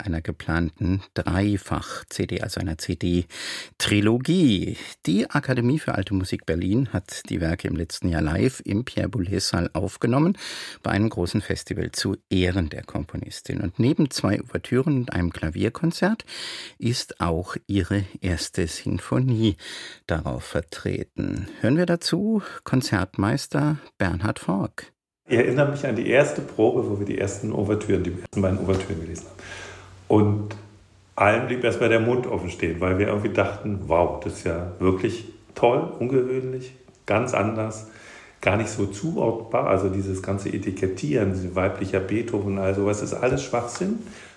einer geplanten Dreifach-CD, also einer CD-Trilogie. Die Akademie für Alte Musik Berlin hat die Werke im letzten Jahr live im Pierre-Boulez-Saal aufgenommen, bei einem großen Festival zu Ehren der Komponistin. Und neben 2 Ouvertüren und einem Klavierkonzert ist auch ihre erste Sinfonie darauf vertreten. Hören wir dazu Konzertmeister Bernhard Forck. Ich erinnere mich an die erste Probe, wo wir die ersten beiden Ouvertüren gelesen haben. Und allen blieb erstmal der Mund offen stehen, weil wir irgendwie dachten, wow, das ist ja wirklich toll, ungewöhnlich, ganz anders, gar nicht so zuordnbar. Also dieses ganze Etikettieren, weiblicher Beethoven, also was ist alles Schwachsinn.